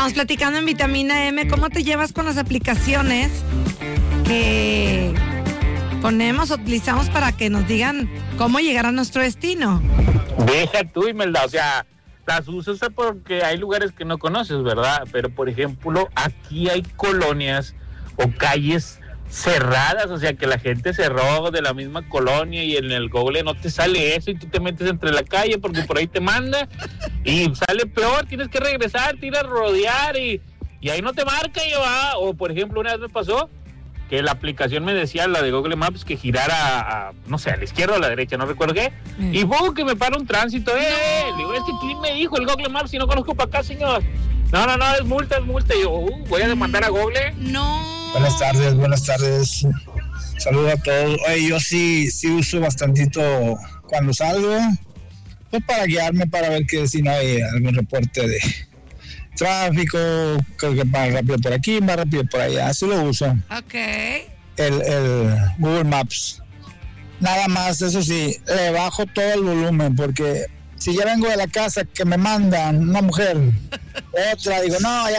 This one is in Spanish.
Estamos platicando en Vitamina M cómo te llevas con las aplicaciones que ponemos, utilizamos para que nos digan cómo llegar a nuestro destino. Deja tú, Imelda, o sea, las usas porque hay lugares que no conoces, ¿verdad? Pero, por ejemplo, aquí hay colonias o calles cerradas, o sea, que la gente cerró de la misma colonia y en el Google no te sale eso y tú te metes entre la calle porque por ahí te manda y sale peor, tienes que regresar, te ir a rodear y ahí no te marca y va. O, por ejemplo, una vez me pasó que la aplicación me decía, la de Google Maps, que girara no sé, a la izquierda o a la derecha, no recuerdo qué, y ¡pum! Que me para un tránsito, Le digo, es que ¿quién me dijo el Google Maps si no conozco para acá, señor? No, es multa, y yo, voy a demandar a Google. No. Buenas tardes. Saludos a todos. Oye, yo sí uso bastantito cuando salgo, pues para guiarme, para ver que si no hay algún reporte de tráfico, que más rápido por aquí, más rápido por allá, así lo uso. Ok. El Google Maps. Nada más, eso sí, le bajo todo el volumen, porque si ya vengo de la casa que me mandan una mujer, otra, digo, no, ya